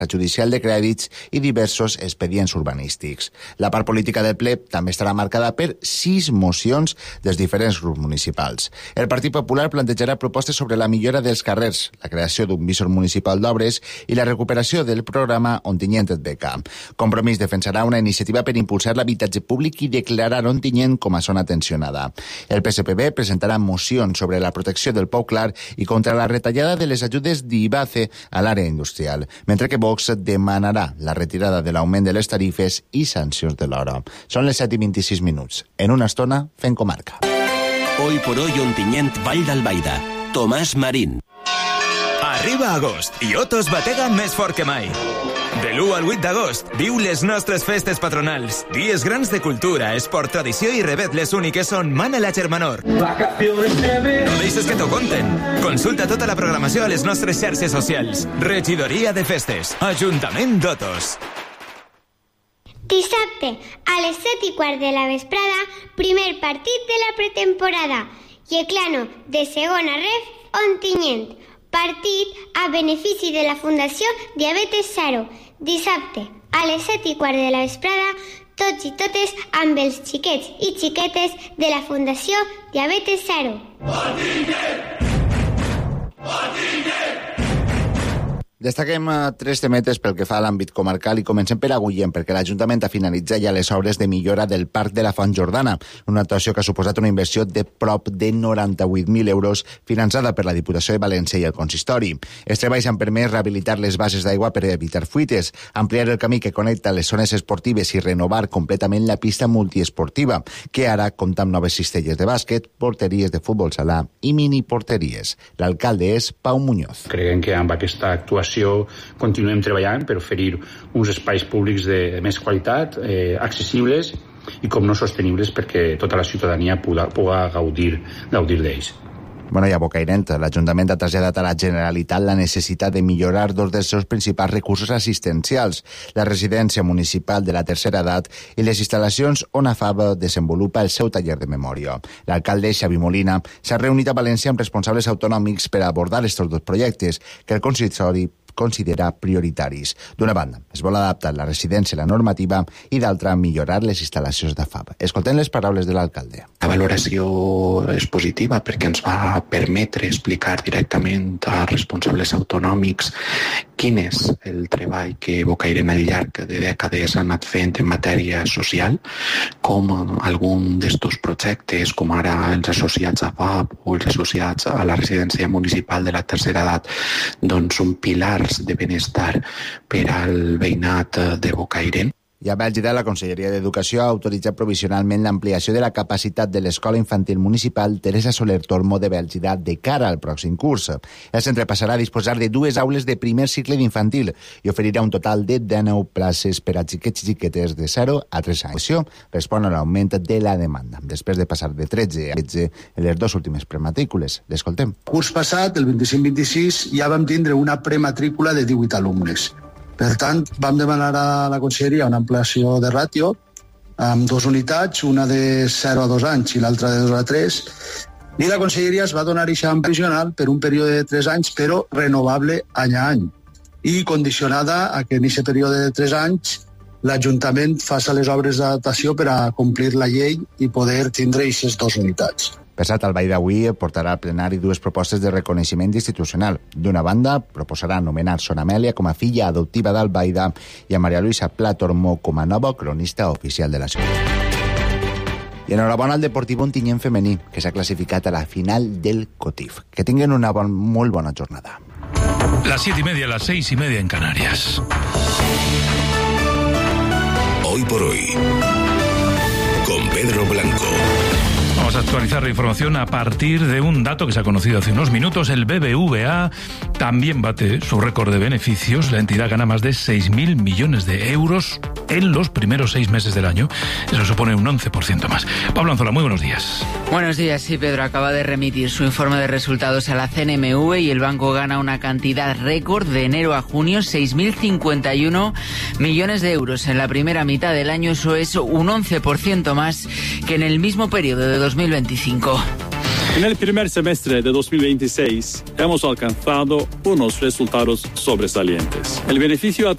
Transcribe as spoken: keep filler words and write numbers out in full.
judicial de crèdits i diversos expedients urbanístics. La part política del ple també estarà marcada per sis mocions dels diferents grups municipals. El Partit Popular plantejarà propostes sobre la millora dels carrers, la creació d'un visor municipal d'obres i la recuperació del programa Ontinyent et beca. Compromís defensarà una iniciativa per impulsar l'habitatge públic i declarar Ontinyent com a zona tensionada. El P S P B presentarà mocions sobre la protecció del Pau Clar i contra la retallada de les ajudes d'Ibace a l'àrea industrial, mentre que Vox demanarà la retirada de l'augment de les tarifes i sancions de l'hora. Són les set i vint-i-sis minuts. En una estona, fent comarca. Hoy por hoy Ontinyent, Vall d'Albaida. Tomàs Marín. Arriba agost i Otos batega més fort que mai. De l'u al vuit d'agost, viu les nostres festes patronals. Dies grans de cultura, esport, tradició i revetles úniques on mana la germanor. No deixes que t'ho conten. Consulta tota la programació a les nostres xarxes socials. Regidoria de Festes. Ajuntament d'Otos. Dissabte, a les set i quart de la vesprada, primer partit de la pretemporada. Yeclano, de segona ref, Ontinyent. Partit a benefici de la Fundació Diabetes Zero. Dissabte, a les set i quart de la vesprada, tots i totes amb els xiquets i xiquetes de la Fundació Diabetes Zero. Ontinyent! Ontinyent! Destaquem tres temetes pel que fa a l'àmbit comarcal i comencem per Agullent, perquè l'Ajuntament ha finalitzat ja les obres de millora del Parc de la Font Jordana, una actuació que ha suposat una inversió de prop de noranta-vuit mil euros finançada per la Diputació de València i el Consistori. Els treballs han permès rehabilitar les bases d'aigua per evitar fuites, ampliar el camí que connecta les zones esportives i renovar completament la pista multiesportiva, que ara compta amb noves cistelles de bàsquet, porteries de futbol sala i miniporteries. L'alcalde és Pau Muñoz. Creiem que amb aquesta actuació continuem treballant per oferir uns espais públics de més qualitat, eh, accessibles i com no sostenibles perquè tota la ciutadania puga, puga gaudir, gaudir d'ells. Bueno, i a Bocairent, l'Ajuntament ha traslladat a la Generalitat la necessitat de millorar dos dels seus principals recursos assistencials, la residència municipal de la tercera edat i les instal·lacions on A F A B desenvolupa el seu taller de memòria. L'alcalde Xavi Molina s'ha reunit a València amb responsables autonòmics per abordar aquests dos projectes que el consistori considera prioritaris. D'una banda, es vol adaptar la residència a la normativa i d'altra, millorar les instal·lacions d'A F A B. Escoltem les paraules de l'alcalde. La valoració és positiva perquè ens va permetre explicar directament als responsables autonòmics quin és el treball que Bocairent al llarg de dècades ha anat fent en matèria social, com algun d'estos projectes, com ara els associats a F A B o els associats a la residència municipal de la tercera edat, doncs són pilars de benestar per al veïnat de Bocairent. I a Bèlgida, la Conselleria d'Educació ha autoritzat provisionalment l'ampliació de la capacitat de l'Escola Infantil Municipal Teresa Soler Tormo de Bèlgida de cara al pròxim curs. El centre passarà a disposar de dues aules de primer cicle d'infantil i oferirà un total de dinou places per a xiquets i xiquetes de zero a tres anys. Això respon a l'augment de la demanda, després de passar de tretze a setze en les dues últimes prematrícules. L'escoltem. Curs passat, el vint-i-cinc vint-i-sis, ja vam tindre una prematrícula de divuit alumnes. Per tant, vam demanar a la Conselleria una ampliació de ràtio amb dues unitats, una de zero a dos anys i l'altra de dos a tres, i la Conselleria es va donar eixa provisional per un període de tres anys, però renovable any a any, i condicionada a que en aquest període de tres anys l'Ajuntament faci les obres d'adaptació per a complir la llei i poder tindre aquestes dues unitats. Per cert, el Vall d'avui portarà al plenari dues propostes de reconeixement institucional. D'una banda, proposarà anomenar Sor Amèlia com a filla adoptiva d'Albaida i a Maria Luisa Pla Tormó com a nova cronista oficial de la ciutat. I enhorabona al Deportiu Ontinyent femení, que s'ha classificat a la final del Cotif. Que tinguin una bon, molt bona jornada. Las siete y media, las seis y media en Canarias. Hoy por hoy, con Pedro Blanco. Vamos a actualizar la información a partir de un dato que se ha conocido hace unos minutos. El B B V A también bate su récord de beneficios. La entidad gana más de seis mil millones de euros en los primeros seis meses del año. Eso supone un once por ciento más. Pablo Anzola, muy buenos días. Buenos días. Sí, Pedro acaba de remitir su informe de resultados a la C N M V y el banco gana una cantidad récord de enero a junio, seis mil cincuenta y uno millones de euros. En la primera mitad del año eso es un once por ciento más que en el mismo periodo de dos mil veinticinco. En el primer semestre de dos mil veintiséis hemos alcanzado unos resultados sobresalientes. El beneficio